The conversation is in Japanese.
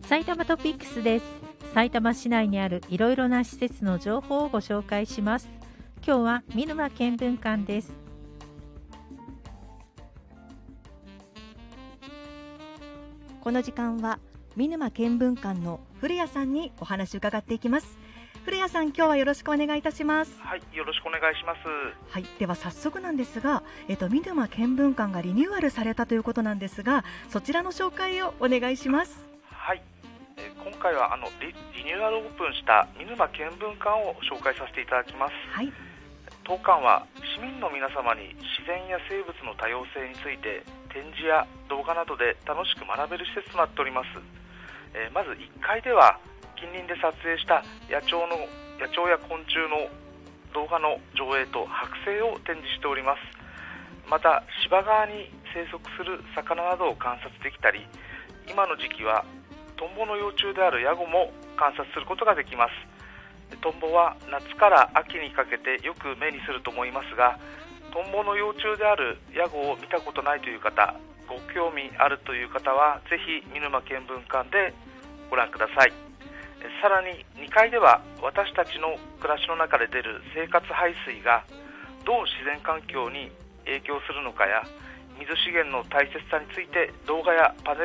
埼玉トピックスです。埼玉市内にあるいろいろな施設の情報をご紹介します。今日は見沼見聞館です。 この時間は見沼見聞館の古谷さんにお話を伺っていきます。古谷さん、今日はよろしくお願いいたします。 はい、よろしくお願いします。 はい、では早速なんですが、見沼見聞館がリニューアルされたということなんですが、そちらの紹介をお願いします。 はい、今回はリニューアルオープンした見沼見聞館を紹介させていただきます。 はい、 当館は市民の皆様に自然や生物の多様性について展示や動画などで楽しく学べる施設となっております。まず1階では近隣で撮影した野鳥や昆虫の動画の上映と剥製を展示しております。また芝川に生息する魚などを観察できたり、今の時期はトンボの幼虫であるヤゴも観察することができます。トンボは夏から秋にかけてよく目にすると思いますが、トンボの幼虫であるヤゴを見たことないという方、ご興味あるという方はぜひ見沼見聞館でご覧ください。さらに2階では私たちの暮らしの中で出る生活排水がどう自然環境に影響するのかや、水資源の大切さについて動画やパネ